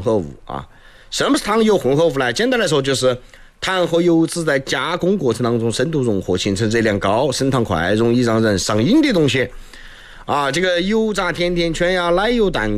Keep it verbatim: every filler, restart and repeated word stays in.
合物啊。什么是糖油混合物呢？简单来说就是糖和油脂在加工过程当中深度融合，形成热量高、升糖快、容易让人上瘾的东西啊。这个油炸甜甜圈呀、奶油蛋